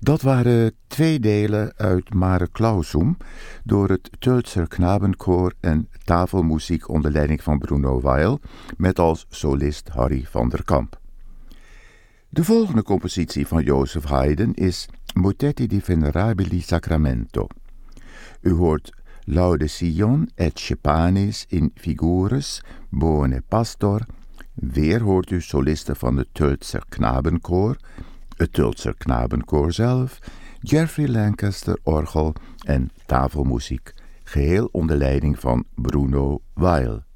Dat waren 2 delen uit Mare Clausum door het Tölzer Knabenkoor en tafelmuziek onder leiding van Bruno Weil met als solist Harry van der Kamp. De volgende compositie van Joseph Haydn is Motetti di Venerabili Sacramento. U hoort Laude Sion et Schepanis in figures bone pastor. Weer hoort u solisten van het Tölzer Knabenkoor, het Tölzer Knabenkoor zelf, Geoffrey Lancaster orgel en tafelmuziek, geheel onder leiding van Bruno Weil.